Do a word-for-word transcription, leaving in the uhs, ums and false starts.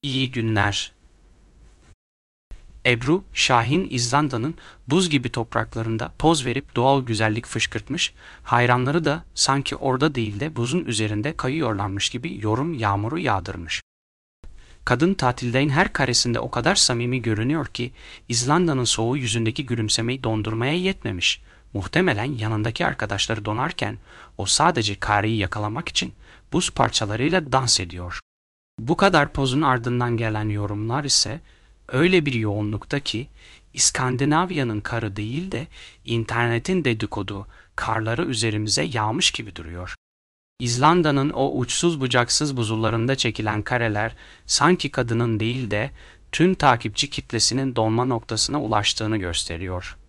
İyi günler. Ebru, Şahin İzlanda'nın buz gibi topraklarında poz verip doğal güzellik fışkırtmış, hayranları da sanki orada değil de buzun üzerinde kayıyorlarmış gibi yorum yağmuru yağdırmış. Kadın tatildeyin her karesinde o kadar samimi görünüyor ki İzlanda'nın soğuğu yüzündeki gülümsemeyi dondurmaya yetmemiş. Muhtemelen yanındaki arkadaşları donarken o sadece kareyi yakalamak için buz parçalarıyla dans ediyor. Bu kadar pozun ardından gelen yorumlar ise öyle bir yoğunlukta ki İskandinavya'nın karı değil de internetin dedikodu karları üzerimize yağmış gibi duruyor. İzlanda'nın o uçsuz bucaksız buzullarında çekilen kareler sanki kadının değil de tüm takipçi kitlesinin donma noktasına ulaştığını gösteriyor.